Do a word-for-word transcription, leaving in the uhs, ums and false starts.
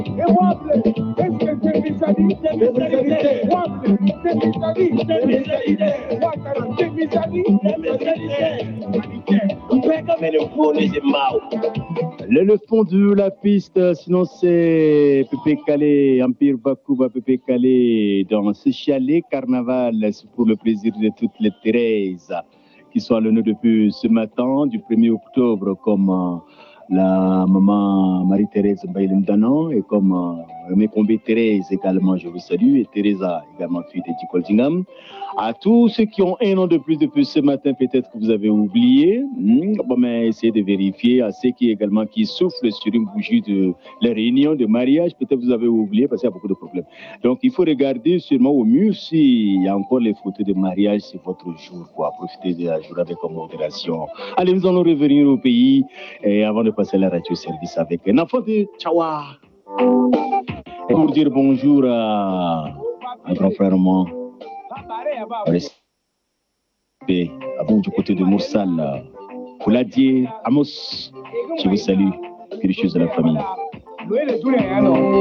L'éléphant de la piste, sinon c'est Pépé Calé, Empire Bakouba, Pépé Calé, dans ce chalet carnaval, c'est pour le plaisir de toutes les Thérèses qui sont à l'honneur depuis ce matin, du premier octobre, comme euh, la maman Marie-Thérèse Mbaïlem-Danan et comme euh, mes combés Thérèse également, je vous salue, et Teresa également, fille de Dikoldingam. À tous ceux qui ont un an de plus depuis ce matin, peut-être que vous avez oublié, hmm, bon, mais essayez de vérifier. À ceux qui également qui soufflent sur une bougie de la réunion de mariage, peut-être que vous avez oublié parce qu'il y a beaucoup de problèmes. Donc il faut regarder sûrement au mieux s'il y a encore les photos de mariage, c'est votre jour, quoi. Profitez de la journée avec modération. Allez, nous allons revenir au pays et avant de passer à la radio-service avec un enfant de Tchawa. Et pour dire bonjour à un grand frère moi. Respect à vous du côté de Moursal, Fouladier, Amos, je vous salue, quelque chose de la famille.